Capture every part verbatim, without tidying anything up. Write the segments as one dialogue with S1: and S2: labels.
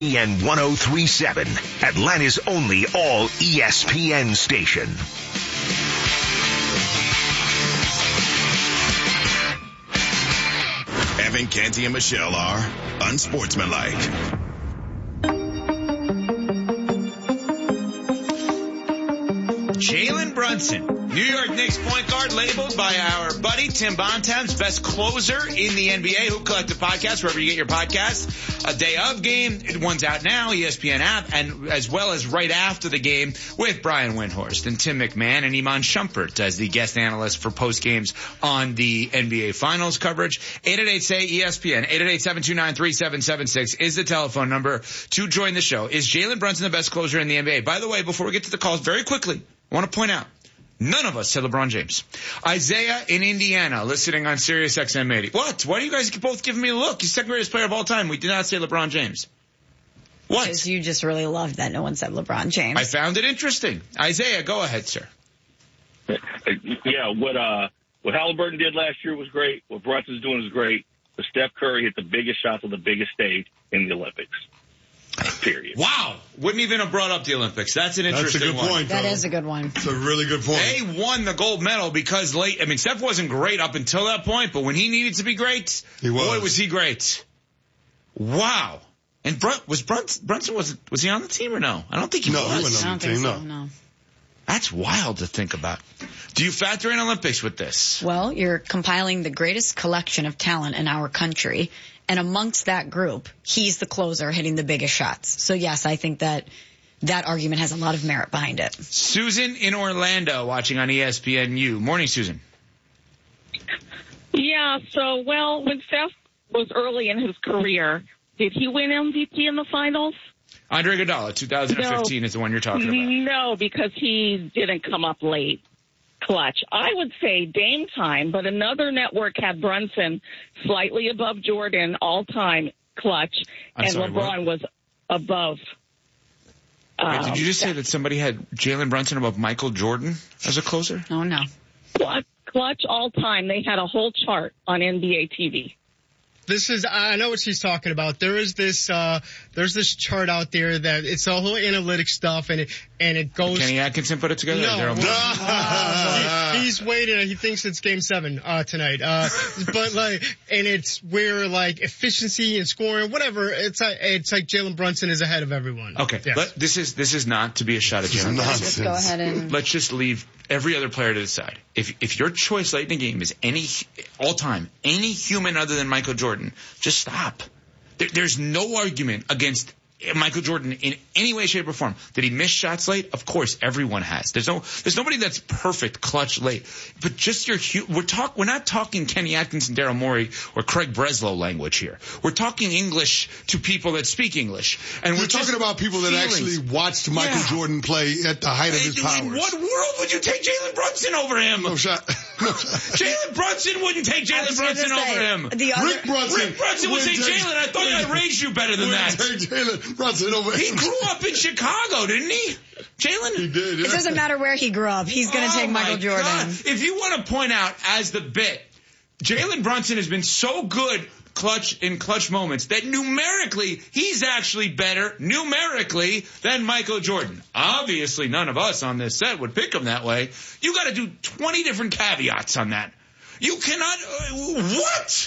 S1: E S P N one oh three point seven, Atlanta's only all E S P N station.
S2: Evan, Canty, and Michelle are unsportsmanlike.
S3: Jalen Brunson, New York Knicks point guard, labeled by our buddy Tim Bontemps best closer in the N B A. Hoop Collective podcast, wherever you get your podcasts. A day of game, one's out now, E S P N app, and as well as right after the game with Brian Windhorst and Tim McMahon and Iman Shumpert as the guest analyst for post games on the N B A Finals coverage. eight eight eight say E S P N, eight eight eight, seven two nine, three seven seven six is the telephone number to join the show. Is Jalen Brunson the best closer in the N B A? By the way, before we get to the calls, very quickly, I want to point out, none of us said LeBron James. Isaiah in Indiana, listening on Sirius X M eighty. What? Why do you guys both give me a look? He's the second greatest player of all time. We did not say LeBron James. What?
S4: Because you just really loved that no one said LeBron James.
S3: I found it interesting. Isaiah, go ahead, sir.
S5: Yeah, what uh, what Halliburton did last year was great. What Brunson's doing is great. But Steph Curry hit the biggest shots on the biggest stage in the Olympics. Period.
S3: Wow. Wouldn't even have brought up the Olympics. That's an interesting
S6: That's a good
S3: one.
S6: point,
S4: That
S6: though.
S4: is a good one.
S6: It's a really good point.
S3: They won the gold medal because late, I mean, Steph wasn't great up until that point, but when he needed to be great,
S6: He was.
S3: boy, was he great. Wow. And Brun- was Brunson, Brunson, was, was he on the team or no? I don't think he
S6: No,
S3: was.
S6: he wasn't
S4: I
S6: on
S4: don't
S6: the
S4: think
S6: team,
S4: so,
S6: no.
S4: no.
S3: That's wild to think about. Do you factor in Olympics with this?
S4: Well, you're compiling the greatest collection of talent in our country, and amongst that group, he's the closer hitting the biggest shots. So yes, I think that that argument has a lot of merit behind it.
S3: Susan in Orlando watching on E S P N U. Morning, Susan.
S7: Yeah, so, well, when Steph was early in his career, did he win M V P in the finals?
S3: Andre Iguodala, two thousand fifteen
S7: No.
S3: is the one you're talking about.
S7: No, because he didn't come up late. Clutch. I would say Dame time, but another network had Brunson slightly above Jordan all-time clutch,
S3: I'm
S7: and
S3: sorry,
S7: LeBron
S3: what?
S7: was above.
S3: Wait,
S7: um,
S3: did you just say that somebody had Jalen Brunson above Michael Jordan as a closer?
S4: Oh, no.
S7: Clutch, clutch all-time. They had a whole chart on N B A T V.
S8: This is, I know what she's talking about. There is this, uh, there's this chart out there that it's a whole analytic stuff and it, and it goes.
S3: Kenny Atkinson put it together?
S8: No.
S3: Or
S8: Uh, he, he's waiting. He thinks it's game seven, uh, tonight. Uh, but like, and it's where like efficiency and scoring, whatever. It's like, it's like Jalen Brunson is ahead of everyone.
S3: Okay.
S8: Yes.
S3: But this is, this is not to be a shot at Jalen Brunson.
S4: Let's go ahead and...
S3: Let's just leave every other player to the side. If, if your choice late in the game is any, all time, any human other than Michael Jordan, just stop. There, there's no argument against Michael Jordan in any way, shape, or form. Did he miss shots late? Of course, everyone has. There's no, there's nobody that's perfect clutch late. But just your, we're talk, we're not talking Kenny Atkinson, Daryl Morey, or Craig Breslow language here. We're talking English to people that speak English. And
S6: We're
S3: we're
S6: talking
S3: just
S6: about people that
S3: feelings.
S6: actually watched Michael
S3: Yeah.
S6: Jordan play at the height of his
S3: In
S6: powers.
S3: what world would you take Jalen Brunson over him?
S6: No shot. No shot.
S3: Jalen Brunson wouldn't take
S4: I
S3: Jalen
S4: was gonna
S3: Brunson
S4: say,
S3: over him.
S4: The other,
S6: Rick Brunson.
S3: Rick Brunson would say
S6: wouldn't take-
S3: Jalen. I thought I raised you better than
S6: wouldn't
S3: that.
S6: take Jalen Brunson over
S3: He
S6: him.
S3: grew up in Chicago, didn't he? Jalen?
S6: He did, yeah.
S4: It doesn't matter where he grew up. He's going to
S3: Oh,
S4: take Michael
S3: my
S4: Jordan.
S3: God. If you want to point out as the bit, Jalen Brunson has been so good clutch in clutch moments that numerically he's actually better numerically than Michael Jordan. Obviously, none of us on this set would pick him that way. You got to do twenty different caveats on that. You cannot. Uh, what?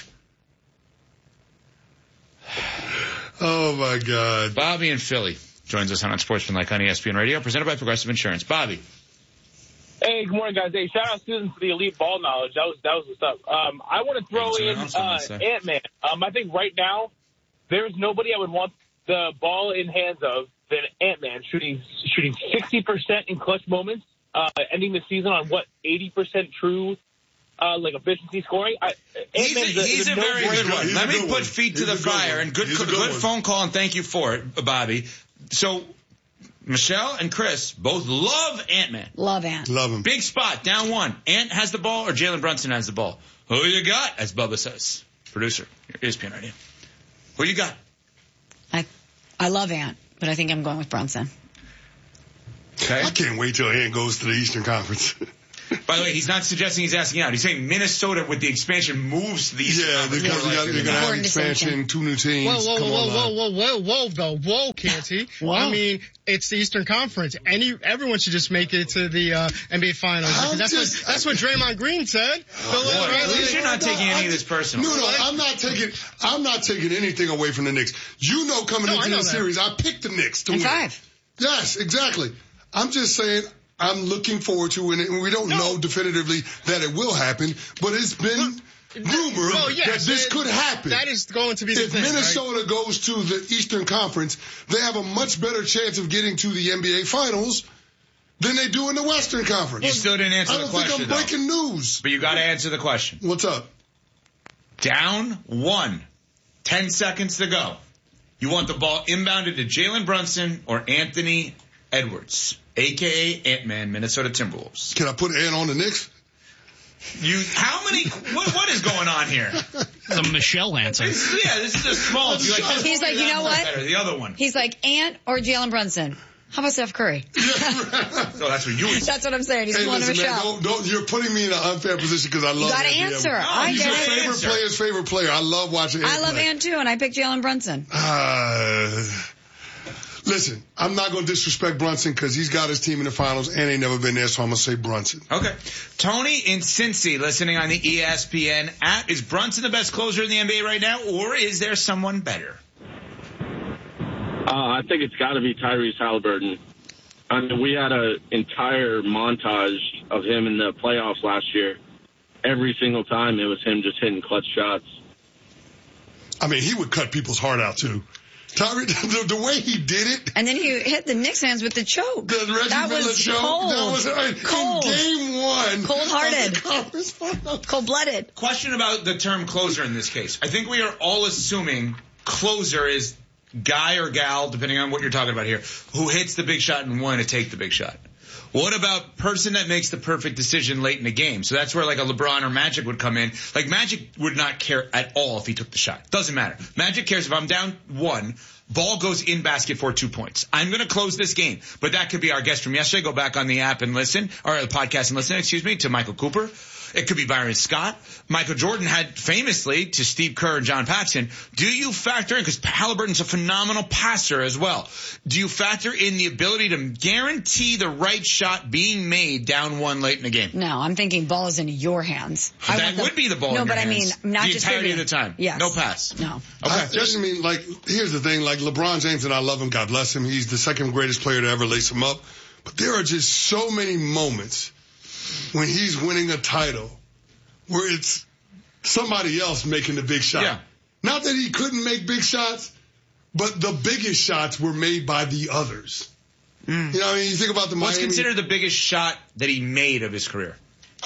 S6: Oh, my God.
S3: Bobby in Philly joins us on Unsportsmanlike on E S P N Radio, presented by Progressive Insurance. Bobby.
S9: Hey, good morning, guys. Hey, shout out Susan for the elite ball knowledge. That was that was what's up. Um, I want to throw
S3: Hey,
S9: in
S3: what's something
S9: uh,
S3: else I wanna say?
S9: Ant-Man. Um, I think right now there's nobody I would want the ball in hands of than Ant-Man, shooting shooting sixty percent in clutch moments, uh, ending the season on what eighty percent true. Uh, like efficiency scoring. I,
S3: He's a,
S9: Ant-Man's
S3: he's a
S9: no
S3: very
S9: brainer.
S3: good one.
S6: He's a
S3: Let me
S6: good
S3: put
S6: one.
S3: feet to
S6: He's
S3: the
S6: a good
S3: fire.
S6: one.
S3: And good,
S6: He's a
S3: good,
S6: good one.
S3: phone call, and thank you for it, Bobby. So, Michelle and Chris both love Ant-Man.
S4: Love Ant.
S6: Love him.
S3: Big spot, down one. Ant has the ball or Jalen Brunson has the ball? Who you got, as Bubba says. Producer, your E S P N Radio. Who you got?
S4: I, I love Ant, but I think I'm going with Brunson.
S3: Okay.
S6: I can't wait till Ant goes to the Eastern Conference.
S3: By the way, he's not suggesting he's asking out. He's saying Minnesota with the expansion moves to the Eastern
S6: Yeah,
S3: Conference.
S6: because
S3: more
S6: you got,
S3: likely
S6: you're
S3: than
S6: going to
S3: not.
S6: have expansion, two new teams.
S8: Whoa, whoa,
S6: Come
S8: whoa,
S6: on,
S8: whoa,
S6: man.
S8: whoa, whoa, whoa, though. Whoa, Canty.
S6: Whoa.
S8: I mean, it's the Eastern Conference. Any, everyone should just make it to the uh, N B A Finals.
S6: I'm
S8: That's
S6: just-
S8: what, that's what Draymond Green said.
S3: Boy, at least you're not taking any of this personal.
S6: No, no, I'm not taking, I'm not taking anything away from the Knicks. You know, coming
S8: No, I
S6: into
S8: know
S6: the
S8: that.
S6: series, I picked the Knicks to
S4: In
S6: win.
S4: five.
S6: Yes, exactly. I'm just saying, I'm looking forward to it, and we don't
S8: No.
S6: know definitively that it will happen, but it's been rumored
S8: Well, yes,
S6: that this
S8: it-
S6: could happen.
S8: That is going to be the
S6: If
S8: thing, right?
S6: Minnesota goes to the Eastern Conference, they have a much better chance of getting to the N B A Finals than they do in the Western Conference.
S3: You still didn't answer
S6: I
S3: the
S6: don't
S3: question,
S6: think I'm
S3: though.
S6: breaking news.
S3: But you got to answer the question.
S6: What's up?
S3: Down one. Ten seconds to go. You want the ball inbounded to Jalen Brunson or Anthony Edwards, a k a. Ant-Man, Minnesota Timberwolves.
S6: Can I put Ant on the Knicks?
S3: You, how many, what, what is going on here?
S10: The Michelle answer.
S3: This, yeah, this is a small. Like, this
S4: He's
S3: one
S4: like,
S3: is
S4: you know
S3: that
S4: what?
S3: Better, the other one.
S4: He's like Ant or Jalen Brunson. How about Steph Curry?
S3: So that's what you would say.
S4: That's what I'm saying. He's
S6: Hey,
S4: pulling a
S6: listen, man,
S4: Michelle.
S6: don't, don't, you're putting me in an unfair position because I love
S4: You gotta
S6: Anthony
S4: answer.
S6: Edwards.
S4: I
S6: He's
S4: get
S6: your
S4: it.
S6: favorite
S3: Answer.
S6: player's favorite player. I love watching Ant
S4: I love
S6: play.
S4: Ant too, and I picked Jalen Brunson.
S6: Uh, listen, I'm not going to disrespect Brunson because he's got his team in the finals and ain't never been there, so I'm going to say Brunson.
S3: Okay. Tony in Cincy listening on the E S P N app. Is Brunson the best closer in the N B A right now, or is there someone better?
S5: Uh, I think it's got to be Tyrese Halliburton. I mean, we had an entire montage of him in the playoffs last year. Every single time it was him just hitting clutch shots.
S6: I mean, he would cut people's heart out, too. Tyree, the, the way he did it,
S4: And then he hit the Knicks fans with the choke.
S6: the Reggie
S4: that
S6: Miller
S4: was
S6: joke,
S4: cold.
S6: that was uh,
S4: Cold.
S6: in game one.
S4: Cold-hearted.
S6: of the conference finals.
S4: Cold-blooded.
S3: Question about the term closer in this case. I think we are all assuming closer is guy or gal, depending on what you're talking about here, who hits the big shot and willing to take the big shot. What about person that makes the perfect decision late in the game? So that's where like a LeBron or Magic would come in. Like Magic would not care at all if he took the shot. Doesn't matter. Magic cares if I'm down one, ball goes in basket for two points. I'm going to close this game. But that could be our guest from yesterday. Go back on the app and listen, or the podcast and listen, excuse me, to Michael Cooper. It could be Byron Scott. Michael Jordan had famously to Steve Kerr and John Paxson. Do you factor in, because Halliburton's a phenomenal passer as well, do you factor in the ability to guarantee the right shot being made down one late in the game?
S4: No, I'm thinking ball is in your hands. I
S3: That
S4: want the-
S3: would be the ball
S4: No,
S3: in your
S4: but I mean,
S3: hands
S4: not
S3: the
S4: just
S3: entirety of the
S4: distributing.
S3: time.
S4: Yes.
S3: No pass.
S4: No.
S3: Okay.
S6: I just mean, like, here's the thing, like, LeBron James, and I love him, God bless him, he's the second greatest player to ever lace him up, but there are just so many moments when he's winning a title where it's somebody else making the big shot.
S3: Yeah.
S6: Not that he couldn't make big shots, but the biggest shots were made by the others. Mm. You know what I mean? You think about the
S3: What's
S6: Miami.
S3: considered the biggest shot that he made of his career?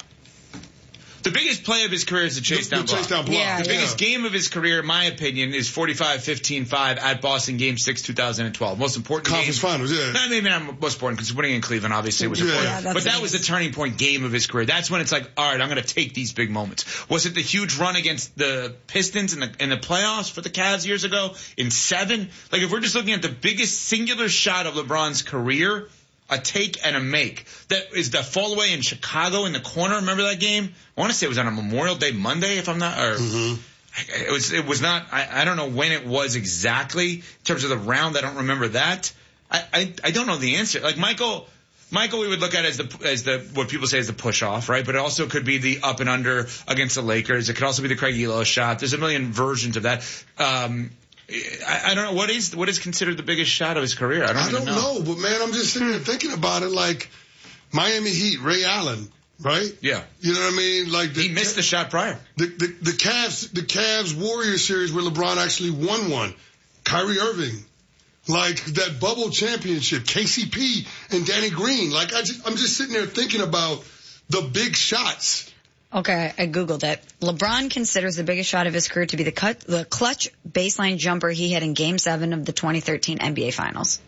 S3: The biggest play of his career is the chase
S6: The-
S3: down
S6: the chase
S3: block.
S6: down block,
S4: Yeah,
S3: The
S6: yeah.
S3: biggest game of his career, in my opinion, is forty-five fifteen five at Boston Game six, two thousand twelve. Most important
S6: Conference
S3: game.
S6: finals, yeah.
S3: No, maybe not most important because winning in Cleveland obviously was
S6: Yeah.
S3: important.
S4: Yeah, that's
S3: but that
S4: what
S3: was
S4: it
S3: the
S4: is.
S3: turning point game of his career. That's when it's like, all right, I'm going to take these big moments. Was it the huge run against the Pistons in the in the playoffs for the Cavs years ago in seven? Like if we're just looking at the biggest singular shot of LeBron's career, a take and a make. That is the fall away in Chicago in the corner. Remember that game? I want to say it was on a Memorial Day Monday, if I'm not, or
S6: Mm-hmm.
S3: it was, it was not, I, I don't know when it was exactly in terms of the round. I don't remember that. I, I, I don't know the answer. Like Michael, Michael, we would look at as the, as the, what people say is the push off, right? But it also could be the up and under against the Lakers. It could also be the Craig Elo shot. There's a million versions of that. Um, I, I don't know what is what is considered the biggest shot of his career. I don't,
S6: I
S3: even
S6: don't know. but man, I'm just sitting there thinking about it like Miami Heat, Ray Allen, right?
S3: Yeah,
S6: You know what I mean? Like the,
S3: he missed the shot prior.
S6: the, the, the Cavs, the Cavs Warriors series where LeBron actually won one. Kyrie Irving, like that bubble championship, K C P and Danny Green. Like I just, I'm just sitting there thinking about the big shots.
S4: Okay, I Googled it. LeBron considers the biggest shot of his career to be the cut, the clutch baseline jumper he hit in Game seven of the twenty thirteen N B A Finals.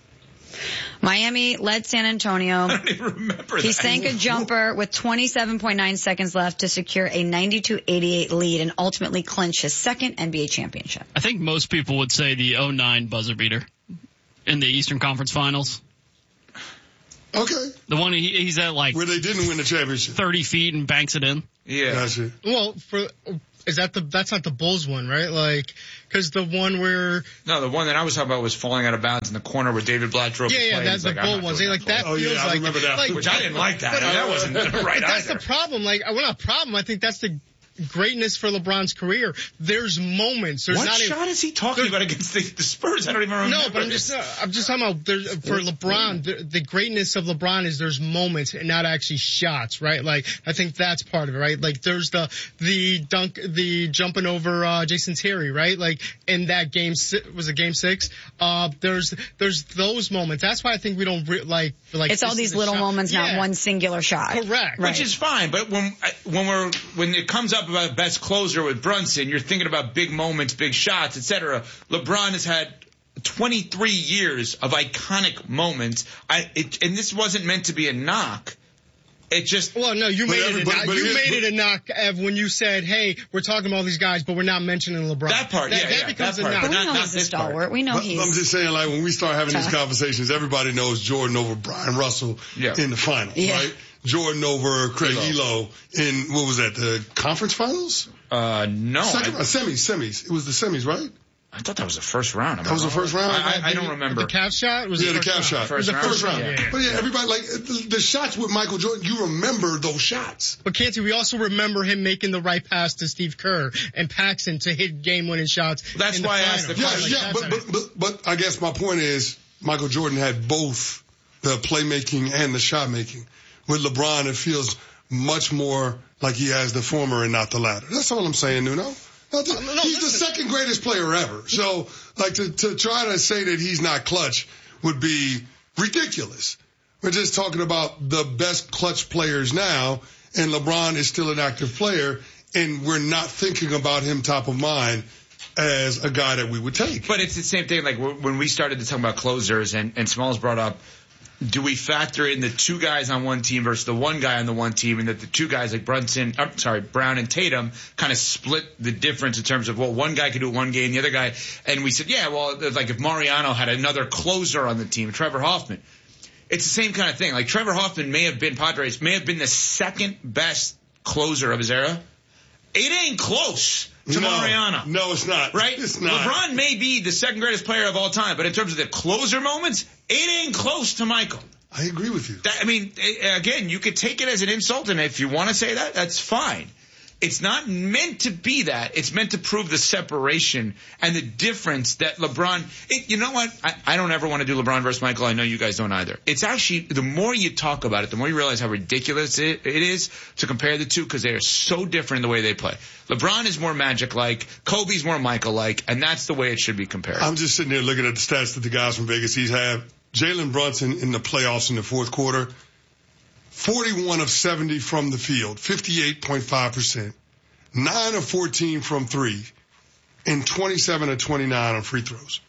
S4: Miami led San Antonio.
S3: I don't even remember
S4: He
S3: that.
S4: sank a jumper with twenty-seven point nine seconds left to secure a ninety-two eighty-eight lead and ultimately clinch his second N B A championship.
S10: I think most people would say the oh nine buzzer beater in the Eastern Conference Finals.
S6: Okay.
S10: The one he, he's at like
S6: where they didn't win the championship,
S10: thirty feet and banks it in.
S3: Yeah.
S6: Gotcha.
S8: Well, for is that the that's not the Bulls one, right? Like, because the one where
S3: no, the one that I was talking about was falling out of bounds in the corner where David Blatt drove.
S8: Yeah,
S3: the
S8: yeah,
S3: play.
S8: that's the
S3: like,
S8: Bull ones. They like that.
S6: Oh
S8: feels
S6: yeah, I
S8: like,
S6: remember that.
S8: like,
S3: Which I didn't like that.
S8: But,
S3: I mean, that
S8: uh,
S3: wasn't right
S8: but
S3: either.
S8: that's the problem. Like, well, not a problem. I think that's the greatness for LeBron's career. There's moments. There's
S3: what
S8: not
S3: shot
S8: a,
S3: is he talking about against the, the Spurs? I don't even remember.
S8: No, but I'm just uh, I'm just talking about there's, for LeBron. The, the greatness of LeBron is there's moments and not actually shots, right? Like I think that's part of it, right? Like there's the the dunk, the jumping over uh, Jason Terry, right? Like in that game was it game six? Uh, there's there's those moments. That's why I think we don't re- like like.
S4: It's all these little
S8: shot.
S4: moments,
S8: yeah.
S4: not one singular shot.
S8: Correct.
S3: Which right. is fine, but when when we're when it comes up about best closer with Brunson, you're thinking about big moments, big shots, et cetera. LeBron has had twenty-three years of iconic moments. I it, and this wasn't meant to be a knock. It just
S8: well, no, you made it. A
S6: but,
S8: knock.
S6: but
S8: you
S6: it,
S8: made
S6: but,
S8: it a knock, Ev, when you said, "Hey, we're talking about all these guys, but we're not mentioning LeBron."
S3: That part,
S8: that,
S3: yeah,
S8: that
S3: yeah,
S8: becomes
S3: that part.
S8: a knock.
S4: But we
S3: Not-
S4: know
S3: not
S4: he's a
S3: this part.
S4: stalwart. We know
S6: But
S4: he's.
S6: I'm just saying, like, when we start having
S4: tough.
S6: these conversations, everybody knows Jordan over Brian Russell
S3: Yeah.
S6: in the finals,
S4: Yeah.
S6: right? Jordan over Craig Elo in, what was that, the conference finals?
S3: Uh, no.
S6: Second,
S3: I,
S6: uh, semis, semis. It was the semis, right?
S3: I thought that was the first round. Am
S6: That was
S3: I
S6: the
S3: wrong?
S6: first round?
S3: I, I, I don't remember.
S8: The calf shot was
S6: Yeah,
S8: the
S6: the
S8: first
S6: calf
S8: round.
S6: shot.
S3: First
S6: the
S3: round?
S6: first round.
S8: Yeah, yeah, yeah.
S6: But yeah, everybody, like, the, the shots with Michael Jordan, you remember those shots.
S8: But Canty, we also remember him making the right pass to Steve Kerr and Paxson to hit game-winning shots.
S3: That's
S8: in the
S3: why I
S8: final.
S3: asked the
S6: Yeah,
S3: question.
S6: yeah, but, but, but, but I guess my point is Michael Jordan had both the playmaking and the shot making. With LeBron, it feels much more like he has the former and not the latter. That's all I'm saying, Nuno. No, the,
S8: no,
S6: he's
S8: listen.
S6: the second greatest player ever. So, like, to, to try to say that he's not clutch would be ridiculous. We're just talking about the best clutch players now, and LeBron is still an active player, and we're not thinking about him top of mind as a guy that we would take.
S3: But it's the same thing, like when we started to talk about closers, and, and Smalls brought up, do we factor in the two guys on one team versus the one guy on the one team, and that the two guys like Brunson, I'm sorry, Brown and Tatum kind of split the difference in terms of, well, one guy could do it one game, the other guy, and we said, yeah, well, like if Mariano had another closer on the team, Trevor Hoffman, it's the same kind of thing. Like Trevor Hoffman may have been, Padres may have been the second best closer of his era. It ain't close to
S6: no,
S3: Mariano.
S6: No, it's not.
S3: Right?
S6: It's not.
S3: LeBron may be the second greatest player of all time, but in terms of the closer moments, it ain't close to Michael.
S6: I agree with you.
S3: That, I mean, again, you could take it as an insult, and if you want to say that, that's fine. It's not meant to be that. It's meant to prove the separation and the difference that LeBron, it, you know what? I, I don't ever want to do LeBron versus Michael. I know you guys don't either. It's actually, the more you talk about it, the more you realize how ridiculous it, it is to compare the two, because they are so different in the way they play. LeBron is more Magic-like, Kobe's more Michael-like, and that's the way it should be compared.
S6: I'm just sitting there looking at the stats that the guys from Vegas he's have. Jalen Brunson in the playoffs in the fourth quarter, forty-one of seventy from the field, fifty-eight point five percent, nine of fourteen from three, and twenty-seven of twenty-nine on free throws.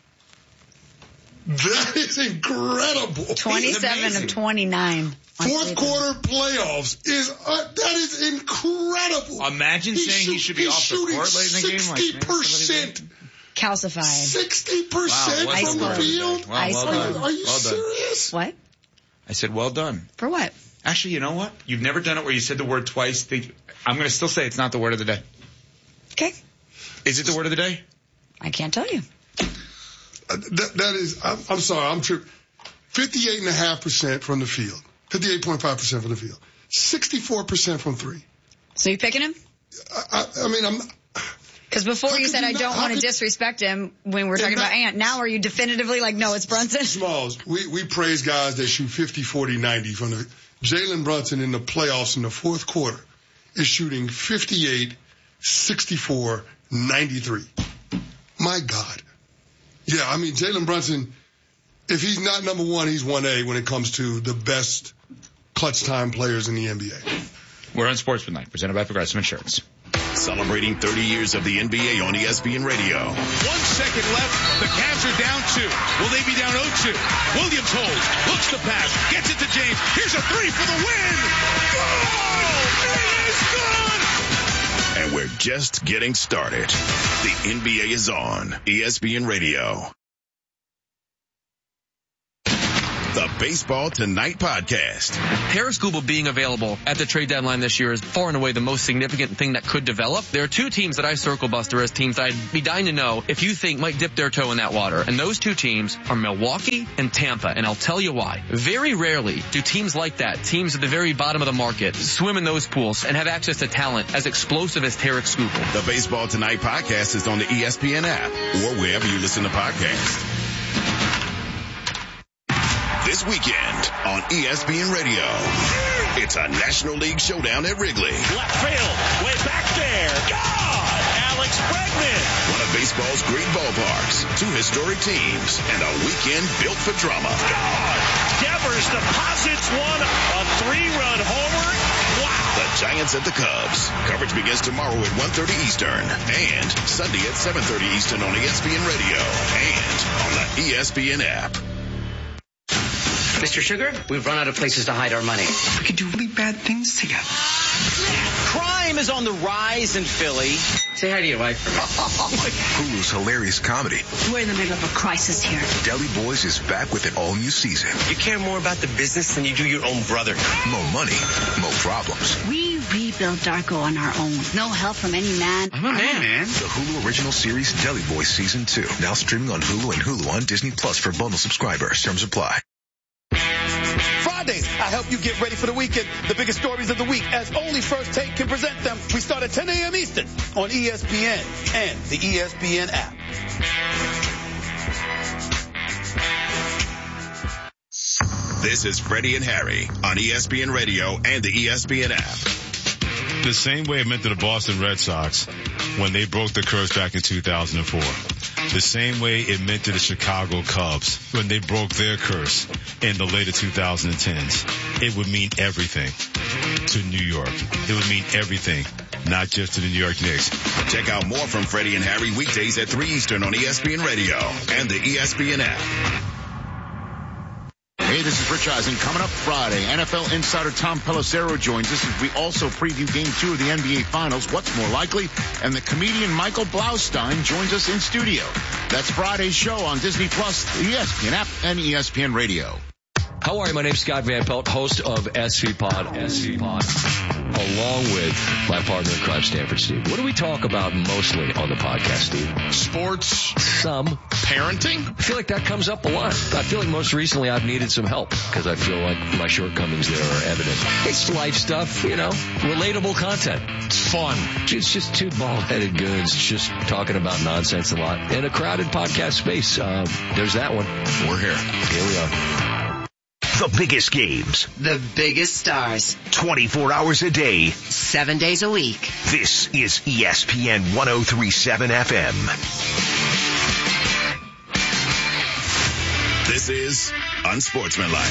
S6: That is incredible.
S4: twenty-seven of twenty-nine.
S6: Fourth quarter playoffs is, uh, that is incredible.
S3: Imagine
S6: He's
S3: saying
S6: shoot,
S3: he should be off the court late in the game. Like,
S6: sixty percent.
S4: Calcified.
S6: sixty percent
S3: Wow,
S6: from the
S3: well
S6: field?
S3: done. Wow, well
S6: Are
S3: done.
S6: you, are you
S3: Well done.
S6: serious?
S4: What?
S3: I said, well done.
S4: For what?
S3: Actually, you know what? You've never done it where you said the word twice. Think, I'm going to still say it's not the word of the day.
S4: Okay.
S3: Is it the word of the day?
S4: I can't tell you.
S6: Uh, that, that is, I'm, I'm sorry, I'm tripping. fifty-eight point five percent from the field. fifty-eight point five percent from the field. sixty-four percent from three.
S4: So you picking him?
S6: I, I, I mean, I'm...
S4: Because before
S6: How
S4: you
S6: could
S4: said
S6: you
S4: I
S6: not-
S4: don't
S6: how
S4: want to
S6: could-
S4: disrespect him when we're talking
S6: not-
S4: about Ant. Now are you definitively like, no, it's Brunson?
S6: Smalls, we, we praise guys that shoot fifty, forty, ninety from the... Jalen Brunson in the playoffs in the fourth quarter is shooting fifty-eight, sixty-four, ninety-three. My God. Yeah, I mean, Jalen Brunson, if he's not number one, he's one A when it comes to the best clutch time players in the N B A.
S3: We're on Sportsman Night, presented by Progressive Insurance.
S2: Celebrating thirty years of the N B A on E S P N Radio.
S11: One second left. The Cavs are down two. Will they be down oh two? Williams holds, looks the pass, gets it to James. Here's a three for the win. Oh, it is good.
S2: And we're just getting started. The N B A is on E S P N Radio. the Baseball Tonight podcast.
S12: Harris Google being available at the trade deadline this year is far and away the most significant thing that could develop. There are two teams that I circle, Buster, as teams I'd be dying to know if you think might dip their toe in that water. And those two teams are Milwaukee and Tampa. And I'll tell you why. Very rarely do teams like that, teams at the very bottom of the market, swim in those pools and have access to talent as explosive as Tarek Skubal.
S2: The Baseball Tonight podcast is on the E S P N app or wherever you listen to podcasts. This weekend on E S P N Radio, it's a National League showdown at Wrigley.
S13: Left field, way back there. God! Alex Bregman.
S2: One of baseball's great ballparks, two historic teams, and a weekend built for drama.
S13: God! Devers deposits one, a three-run homer. Wow!
S2: The Giants at the Cubs. Coverage begins tomorrow at one thirty Eastern and Sunday at seven thirty Eastern on E S P N Radio and on the E S P N app.
S14: Mister Sugar, we've run out of places to hide our money.
S15: We could do really bad things together.
S14: Crime is on the rise in Philly. Say hi to your wife.
S1: Hulu's hilarious comedy,
S16: We're in the middle of a crisis here.
S1: Deli Boys, is back with an all-new season.
S14: You care more about the business than you do your own brother.
S1: More money, more problems.
S16: We rebuilt Darko on our own. No help from any man.
S14: I'm a man. man.
S1: The Hulu original series Deli Boys Season two. Now streaming on Hulu and Hulu on Disney Plus for bundle subscribers. Terms apply.
S17: Fridays, I help you get ready for the weekend. The biggest stories of the week, as only First Take can present them. We start at ten a.m. Eastern on E S P N and the E S P N app.
S2: This is Freddie and Harry on E S P N Radio and the E S P N app.
S18: The same way it meant to the Boston Red Sox when they broke the curse back in two thousand four. The same way it meant to the Chicago Cubs when they broke their curse in the later two thousand tens. It would mean everything to New York. It would mean everything, not just to the New York Knicks.
S2: Check out more from Freddie and Harry weekdays at three Eastern on E S P N Radio and the E S P N app.
S19: Hey, this is Rich Eisen. Coming up Friday, N F L insider Tom Pelissero joins us as we also preview Game two of the N B A Finals, What's More Likely, and the comedian Michael Blaustein joins us in studio. That's Friday's show on Disney Plus, the E S P N app, and E S P N Radio.
S20: How are you? My name's Scott Van Pelt, host of S V Pod, S V Pod, along with my partner in crime, Stanford Steve. What do we talk about mostly on the podcast, Steve?
S21: Sports.
S20: Some.
S21: Parenting.
S20: I feel like that comes up a lot. I feel like most recently I've needed some help because I feel like my shortcomings there are evident. It's life stuff, you know, relatable content.
S21: It's fun.
S20: It's just two bald-headed goons just talking about nonsense a lot in a crowded podcast space. Uh, there's that one.
S2: We're here.
S20: Here we are.
S1: The biggest games.
S22: The biggest stars.
S1: twenty-four hours a day.
S22: Seven days a week.
S1: This is E S P N one oh three point seven F M.
S2: This is Unsportsmanlike.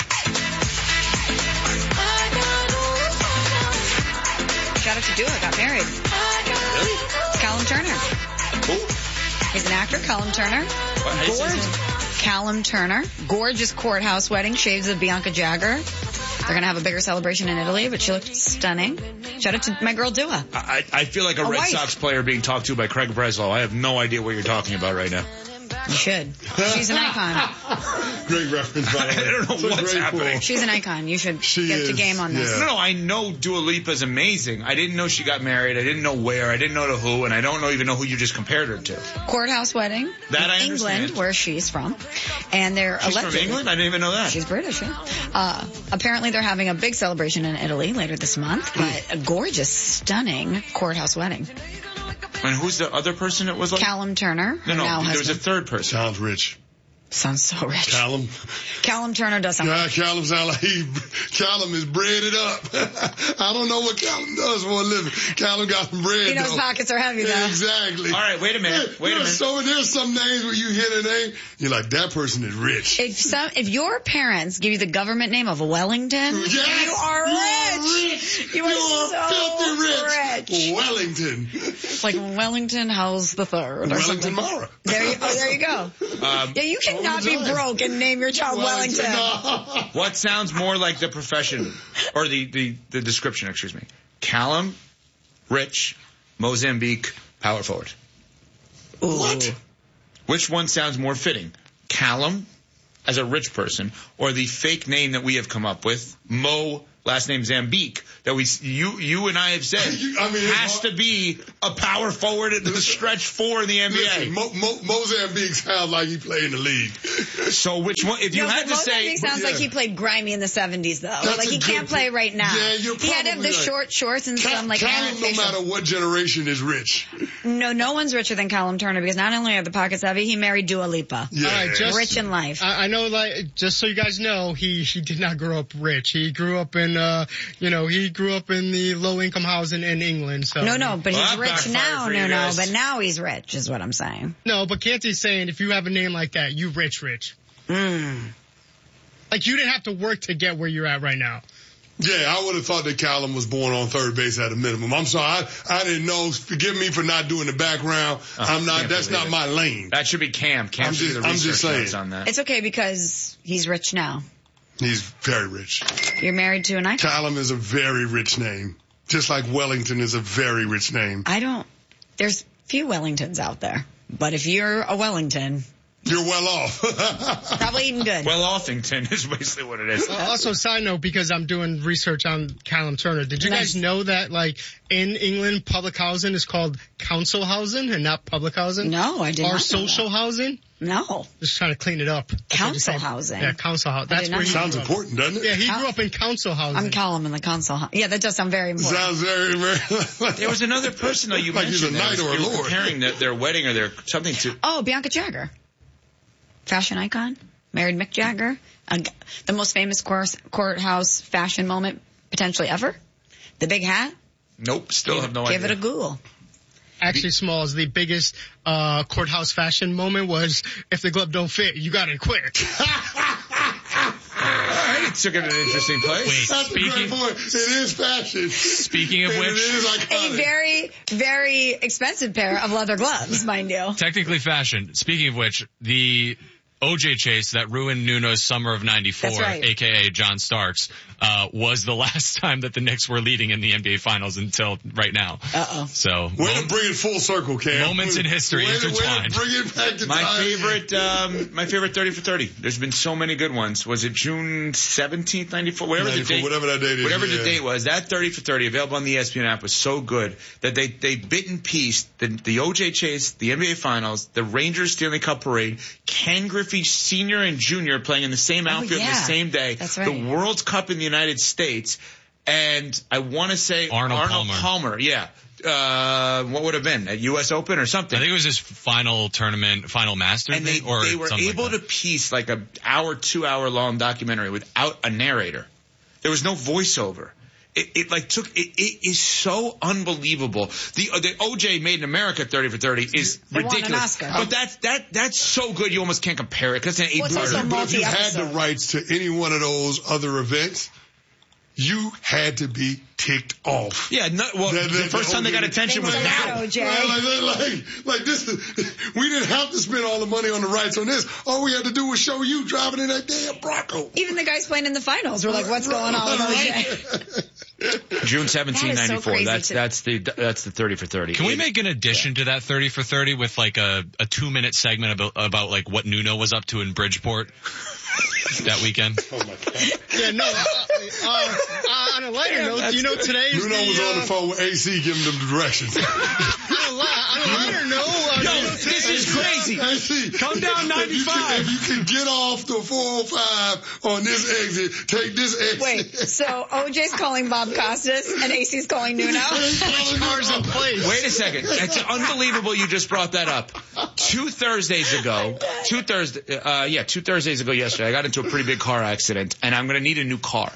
S4: Shout out to Dua, got married.
S3: Really?
S4: Callum Turner.
S3: Who?
S4: He's an actor, Callum Turner. Gorgeous. Callum Turner. Gorgeous courthouse wedding, shades of Bianca Jagger. They're going to have a bigger celebration in Italy, but she looked stunning. Shout out to my girl Dua.
S3: I, I feel like a,
S4: A
S3: Red
S4: wife.
S3: Sox player being talked to by Craig Breslow. I have no idea what you're talking about right now.
S4: You should. She's an icon.
S6: Great reference, by the way.
S3: I don't know
S6: It's a
S3: what's
S6: great
S3: happening.
S6: pull.
S4: She's an icon. You should
S6: She
S4: get
S6: is,
S4: the game on this.
S3: No, no, I know Dua Lipa's amazing. I didn't know she got married. I didn't know where. I didn't know to who, and I don't know even know who you just compared her to.
S4: Courthouse wedding
S3: That
S4: in
S3: I
S4: England,
S3: understand.
S4: where she's from. And they're
S3: She's
S4: allegedly,
S3: from England? I didn't even know that.
S4: She's British, yeah. Uh, apparently they're having a big celebration in Italy later this month, but a gorgeous, stunning courthouse wedding.
S3: And who's the other person it was like?
S4: Callum Turner.
S3: No,
S4: her
S3: no,
S4: now
S3: there was a
S4: husband.
S3: third person.
S6: Sounds rich.
S4: Sounds so rich.
S6: Callum.
S4: Callum Turner does something.
S6: Yeah, Callum sound like he, Callum is breaded up. I don't know what Callum does for a living. Callum got some bread,
S4: He knows
S6: though.
S4: pockets are heavy, though.
S6: Exactly.
S3: All right, wait a minute. Wait a minute.
S6: So there's some names where you hit a name, you're like, that person is rich.
S4: If some, if your parents give you the government name of Wellington,
S6: Yes,
S4: you are
S6: you
S4: rich.
S6: are rich.
S4: You are
S6: You're
S4: so
S6: filthy rich.
S4: rich.
S6: Wellington.
S4: It's like Wellington House the Third or
S6: Wellington
S4: something.
S6: Mara.
S4: There you, oh, there you go.
S3: Um,
S4: Yeah, you cannot be broke and name your child Wellington.
S3: What sounds more like the profession, or the, the, the description, excuse me? Callum, Rich, Mozambique, power forward.
S4: What?
S3: Which one sounds more fitting? Callum, as a rich person, or the fake name that we have come up with, Mo, last name Zambique, that we, you, you and I have said I mean, has to be a power forward at the stretch four in the N B A.
S6: Listen, Mo, Mo, Mozambique sounds like he played in the league.
S3: So which one, if you
S4: no,
S3: had to say.
S4: Mozambique sounds
S6: yeah.
S4: like he played grimy in the seventies though.
S6: That's
S4: like he can't
S6: good,
S4: play right now.
S6: Yeah, you're
S4: he had to have the
S6: right.
S4: short shorts and
S6: Cal-
S4: some like
S6: Callum, no matter what generation, is rich.
S4: No, no one's richer than Callum Turner because not only are the pockets heavy, he married Dua Lipa.
S6: Yeah.
S8: All right, just,
S4: rich in life.
S8: I, I know, like, just so you guys know, he, he did not grow up rich. He grew up in, uh, you know, he grew up in the low income housing in England. So
S4: no, no, but
S3: well,
S4: he's rich now. No, no,
S3: guys.
S4: but now he's rich is what I'm saying.
S8: No, but Canty's saying if you have a name like that, you rich, rich.
S4: Mm.
S8: Like you didn't have to work to get where you're at right now.
S6: Yeah, I would have thought that Callum was born on third base at a minimum. I'm sorry, I, I didn't know. Forgive me for not doing the background.
S3: Oh,
S6: I'm not. That's not
S3: it.
S6: my lane.
S3: That should be Cam. Cam
S6: I'm
S3: should
S6: just,
S3: do the
S6: I'm
S3: research
S6: just saying.
S3: notes on that.
S4: It's okay because he's rich now.
S6: He's very rich.
S4: You're married to an icon.
S6: Callum is a very rich name, just like Wellington is a very rich name.
S4: I don't. There's few Wellingtons out there, but if you're a Wellington.
S6: You're well off.
S4: Probably eating good.
S3: Well, Offington is basically what it is.
S8: Uh, also, side note, because I'm doing research on Callum Turner, did you
S4: Nice.
S8: guys know that, like, in England, public housing is called council housing and not public housing?
S4: No, I did
S8: or
S4: not know
S8: social
S4: that.
S8: housing?
S4: No.
S8: Just trying to clean it up.
S4: Council housing.
S8: Yeah, council housing.
S4: I
S8: That's
S4: did not
S8: where he
S4: know.
S6: Sounds
S8: grew up.
S6: important, doesn't it?
S8: Yeah, he
S4: Cal-
S8: grew up in council housing.
S4: I'm Callum in the council. Yeah, that does sound very important.
S6: Sounds very, very.
S3: There was another person though you
S6: like he's a
S3: mentioned.
S6: knight or a
S3: you were
S6: lord.
S3: comparing the, their wedding or their something to.
S4: Oh, Bianca Jagger. Fashion icon. Married Mick Jagger. Uh, the most famous course, courthouse fashion moment potentially ever. The big hat.
S3: Nope, still
S4: give,
S3: have no
S4: give
S3: idea.
S4: Give it a Google.
S8: Actually, Smalls, the biggest uh courthouse fashion moment was if the glove don't fit, you gotta quit.
S3: It took it an interesting place.
S10: Wait,
S6: That's
S10: speaking,
S6: a great point. It is fashion.
S10: Speaking of
S6: And
S10: which,
S6: it is
S4: A
S6: iconic.
S4: very, very expensive pair of leather gloves, mind you.
S10: technically fashion. Speaking of which, the O J chase that ruined Nuno's summer of ninety-four,
S4: That's right.
S10: aka John Starks, uh, was the last time that the Knicks were leading in the N B A Finals until right now.
S4: Uh-oh.
S10: So,
S6: Way to bring it full circle, Cam.
S10: moments in history
S6: way to, way
S10: intertwined.
S6: to bring it back to
S3: My
S6: time.
S3: favorite, um, my favorite thirty for thirty. There's been so many good ones. Was it June seventeenth, ninety-four? Whatever the
S6: ninety-four,
S3: date,
S6: whatever that date is,
S3: whatever
S6: yeah.
S3: the date was, that thirty for thirty available on the E S P N app was so good that they, they bit and pieced the, the O J chase, the N B A Finals, the Rangers Stanley Cup parade, Ken Griffey Senior and Junior playing in the same outfit
S4: yeah.
S3: on the same day,
S4: That's right.
S3: the World Cup in the United States, and I want to say
S10: Arnold
S3: Arnold
S10: Palmer.
S3: Palmer, yeah. Uh, what would have been at U S Open or something?
S10: I think it was his final tournament, final Masters,
S3: And they,
S10: or
S3: they were
S10: something
S3: able
S10: like
S3: to
S10: that.
S3: piece like a hour, two hour long documentary without a narrator. There was no voiceover. It, it like took, it, it is so unbelievable. The, uh, the O J Made in America thirty for thirty is
S4: They won an
S3: ridiculous.
S4: Oscar.
S3: But that's, that, that's so good you almost can't compare it because it's an eight
S4: Well, it's
S3: parter.
S4: also
S6: But if you had
S4: multi-episode.
S6: the rights to any one of those other events, you had to be ticked off.
S3: Yeah, no, well,
S6: That-
S3: the
S6: that-
S3: first
S6: the
S3: time they got
S6: O J
S3: attention was
S4: Thanks a
S3: now.
S4: lot, O J.
S6: Right, like, like, like this is, we didn't have to spend all the money on the rights on this. All we had to do was show you driving in that damn Bronco.
S4: Even the guys playing in the finals were like, what's going on with O J?
S3: June seventeenth,
S4: That is so
S3: ninety-four.
S4: crazy
S3: That's,
S4: to-
S3: that's the, that's the thirty for thirty.
S10: Can we
S3: It-
S10: make an addition to that thirty for thirty with like a, a two minute segment about, about like what Nuno was up to in Bridgeport that weekend?
S6: Oh my God.
S8: Yeah, no, uh, uh, uh, on a lighter note, you know today is
S6: Nuno
S8: the,
S6: was on the
S8: uh,
S6: phone with A C giving them the directions.
S8: on a li- on a lighter note, uh,
S3: Yo,
S8: you know,
S3: this
S8: today
S3: is crazy.
S6: A C,
S10: Come down
S6: if you can-
S10: ninety-five.
S6: If you can get off the four oh five on this exit, take this exit.
S4: Wait, so O J's calling Bob Costas and A C's calling Nuno?
S8: cars in place.
S3: Wait a second. It's unbelievable you just brought that up. Two Thursdays ago, two Thursday, uh, yeah, two Thursdays ago yesterday, I got into a pretty big car accident and I'm going to need a new car.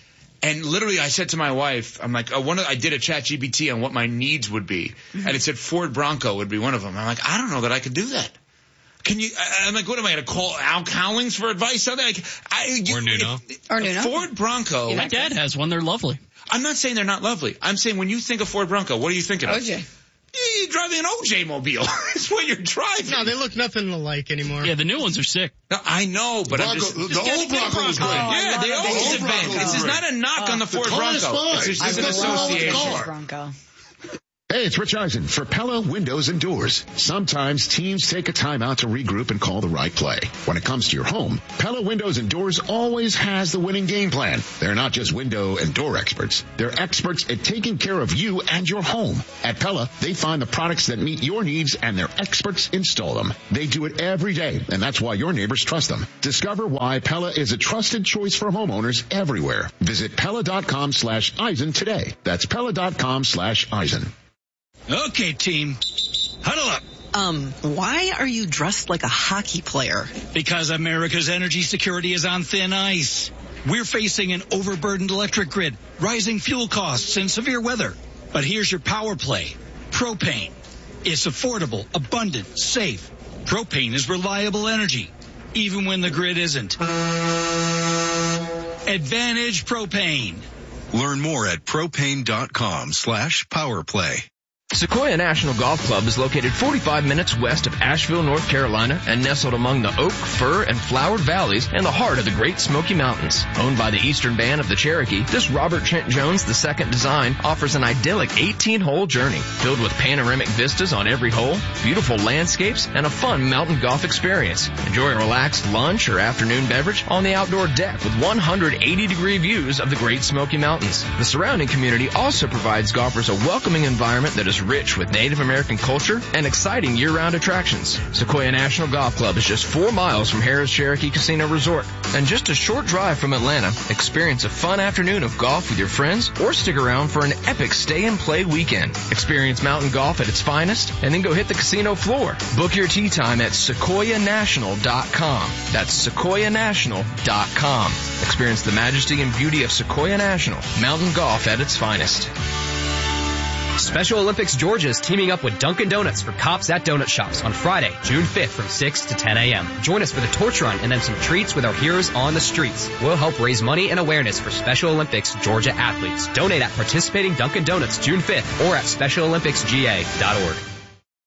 S3: And literally I said to my wife, I'm like, uh, one of, I did a chat G P T on what my needs would be. And it said Ford Bronco would be one of them. I'm like, I don't know that I could do that. Can you, I, I'm like, what am I going to call Al Cowlings for advice on that? Like, I, you,
S10: Or Nuno.
S3: if-
S4: Or Nuno.
S3: Ford Bronco.
S10: My dad has one. They're lovely.
S3: I'm not saying they're not lovely. I'm saying when you think of Ford Bronco, what are you thinking of?
S4: O J.
S3: You're driving an O J mobile. That's what you're driving.
S8: No, they look nothing alike anymore.
S10: Yeah, the new ones are sick.
S3: No, I know, but I'm
S6: Bronco,
S3: just...
S6: the
S3: just get-
S6: old
S3: get a
S6: Bronco was great.
S4: Oh, I
S3: Yeah,
S4: love
S3: they
S4: a
S3: always
S4: big
S3: have been.
S4: Bronco.
S3: This is not a knock on the
S6: The
S3: Ford
S6: car is
S3: Bronco.
S6: fine.
S3: It's just
S6: It's
S3: an
S6: nothing wrong with the
S3: association.
S6: car.
S4: Bronco.
S19: Hey, it's Rich Eisen for Pella Windows and Doors. Sometimes teams take a timeout to regroup and call the right play. When it comes to your home, Pella Windows and Doors always has the winning game plan. They're not just window and door experts. They're experts at taking care of you and your home. At Pella, they find the products that meet your needs and their experts install them. They do it every day, and that's why your neighbors trust them. Discover why Pella is a trusted choice for homeowners everywhere. Visit Pella.com slash Eisen today. That's Pella.com slash Eisen.
S7: Okay, team. Huddle up.
S21: Um, why are you dressed like a hockey player?
S7: Because America's energy security is on thin ice. We're facing an overburdened electric grid, rising fuel costs, and severe weather. But here's your power play. Propane. It's affordable, abundant, safe. Propane is reliable energy, even when the grid isn't. Advantage Propane.
S23: Learn more at propane.com slash powerplay.
S24: Sequoia National Golf Club is located forty-five minutes west of Asheville, North Carolina, and nestled among the oak, fir, and flowered valleys in the heart of the Great Smoky Mountains. Owned by the Eastern Band of the Cherokee, this Robert Trent Jones the Second design offers an idyllic eighteen-hole journey filled with panoramic vistas on every hole, beautiful landscapes, and a fun mountain golf experience. Enjoy a relaxed lunch or afternoon beverage on the outdoor deck with one hundred eighty degree views of the Great Smoky Mountains. The surrounding community also provides golfers a welcoming environment that is rich with Native American culture and exciting year-round attractions. Sequoia National Golf Club is just four miles from Harrah's Cherokee Casino Resort and just a short drive from Atlanta. Experience a fun afternoon of golf with your friends or stick around for an epic stay-and-play weekend. Experience mountain golf at its finest and then go hit the casino floor. Book your tee time at sequoia national dot com. That's sequoia national dot com. Experience the majesty and beauty of Sequoia National, mountain golf at its finest.
S25: Special Olympics Georgia is teaming up with Dunkin' Donuts for Cops at Donut Shops on Friday, June fifth from six to ten a.m. Join us for the torch run and then some treats with our heroes on the streets. We'll help raise money and awareness for Special Olympics Georgia athletes. Donate at participating Dunkin' Donuts June fifth or at special olympics g a dot org.